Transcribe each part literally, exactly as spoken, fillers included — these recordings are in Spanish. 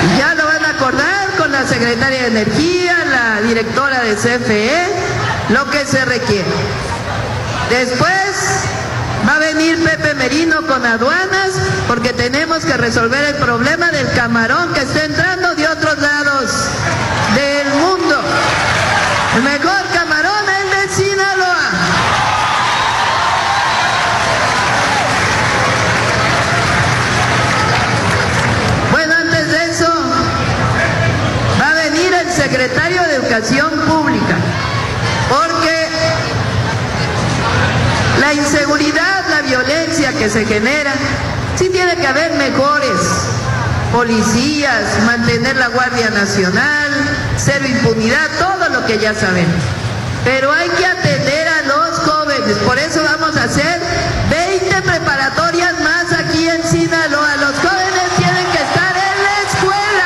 Ya lo van a acordar con la secretaria de Energía, la directora de C F E, lo que se requiere. Después va a venir Pepe Merino con aduanas, porque tenemos que resolver el problema del camarón que está entrando de otros lados del mundo. El mejor camarón es el de Sinaloa. Bueno, antes de eso, va a venir el secretario de Educación Pública, porque la inseguridad, la violencia que se genera, sí tiene que haber mejores policías, mantener la Guardia Nacional, cero impunidad, todo lo que ya sabemos. Pero hay que atender a los jóvenes, por eso vamos a hacer veinte preparatorias más aquí en Sinaloa. Los jóvenes tienen que estar en la escuela.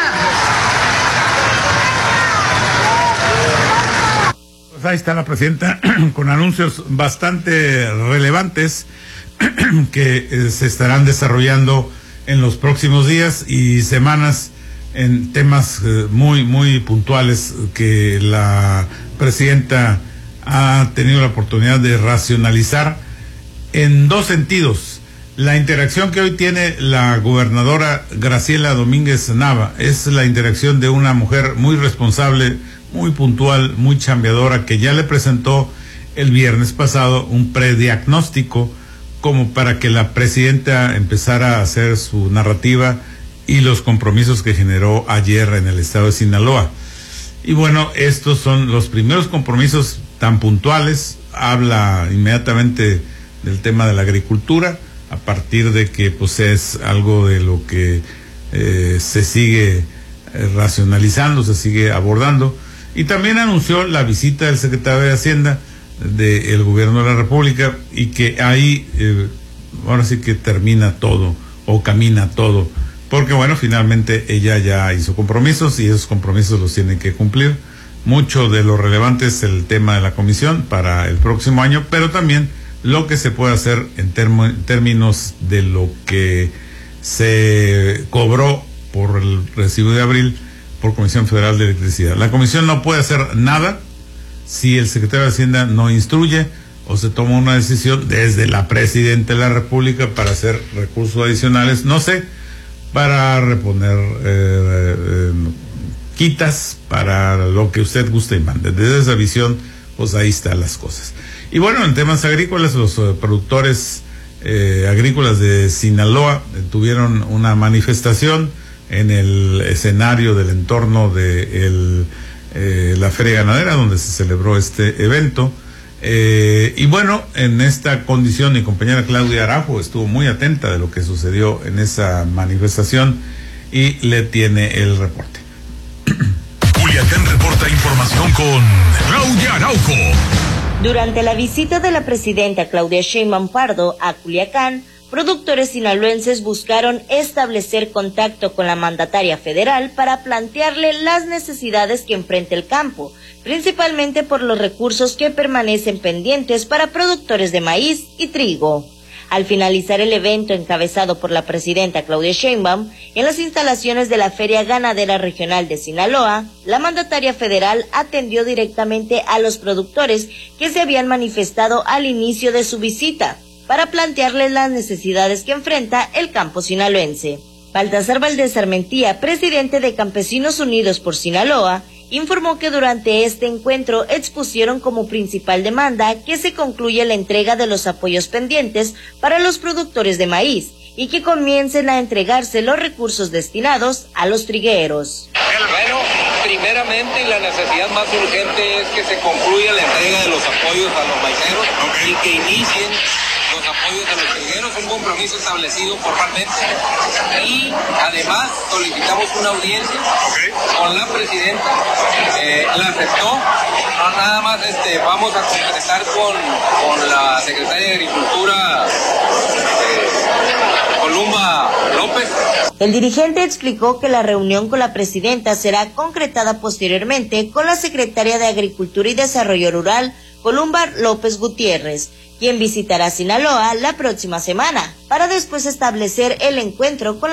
Pues ahí está la presidenta con anuncios bastante relevantes que eh, se estarán desarrollando en los próximos días y semanas en temas eh, muy, muy puntuales que la presidenta ha tenido la oportunidad de racionalizar en dos sentidos. La interacción que hoy tiene la gobernadora Graciela Domínguez Nava es la interacción de una mujer muy responsable, muy puntual, muy chambeadora, que ya le presentó el viernes pasado un prediagnóstico como para que la presidenta empezara a hacer su narrativa y los compromisos que generó ayer en el estado de Sinaloa. Y bueno, estos son los primeros compromisos tan puntuales. Habla inmediatamente del tema de la agricultura, a partir de que pues es algo de lo que eh, se sigue eh, racionalizando, se sigue abordando. Y también anunció la visita del secretario de Hacienda del gobierno de la República, y que ahí eh, ahora sí que termina todo o camina todo, porque bueno, finalmente ella ya hizo compromisos y esos compromisos los tiene que cumplir. Mucho de lo relevante es el tema de la comisión para el próximo año, pero también lo que se puede hacer en, termo, en términos de lo que se cobró por el recibo de abril por Comisión Federal de Electricidad. La comisión no puede hacer nada si el secretario de Hacienda no instruye o se toma una decisión desde la presidenta de la República para hacer recursos adicionales, no sé, para reponer eh, eh, quitas, para lo que usted guste y mande. Desde esa visión, pues ahí están las cosas. Y bueno, en temas agrícolas, los eh, productores eh, agrícolas de Sinaloa eh, tuvieron una manifestación en el escenario del entorno de el Eh, la Feria Ganadera, donde se celebró este evento. Eh, y bueno, en esta condición, mi compañera Claudia Araujo estuvo muy atenta de lo que sucedió en esa manifestación y le tiene el reporte. Culiacán reporta información con Claudia Araujo. Durante la visita de la presidenta Claudia Sheinbaum Pardo a Culiacán, productores sinaloenses buscaron establecer contacto con la mandataria federal para plantearle las necesidades que enfrenta el campo, principalmente por los recursos que permanecen pendientes para productores de maíz y trigo. Al finalizar el evento encabezado por la presidenta Claudia Sheinbaum en las instalaciones de la Feria Ganadera Regional de Sinaloa, la mandataria federal atendió directamente a los productores que se habían manifestado al inicio de su visita, para plantearles las necesidades que enfrenta el campo sinaloense. Baltasar Valdés Armentía, presidente de Campesinos Unidos por Sinaloa, informó que durante este encuentro expusieron como principal demanda que se concluya la entrega de los apoyos pendientes para los productores de maíz y que comiencen a entregarse los recursos destinados a los trigueros. Bueno, primeramente la necesidad más urgente es que se concluya la entrega de los apoyos a los maiceros, okay, y que inicien los apoyos a los trigueros, un compromiso establecido formalmente, y además solicitamos una audiencia, okay, con la presidenta, eh, la aceptó, no, nada más este, vamos a concretar con, con la secretaria de Agricultura, eh, Columba López. El dirigente explicó que la reunión con la presidenta será concretada posteriormente con la secretaria de Agricultura y Desarrollo Rural, Columba López Gutiérrez, quien visitará Sinaloa la próxima semana, para después establecer el encuentro con la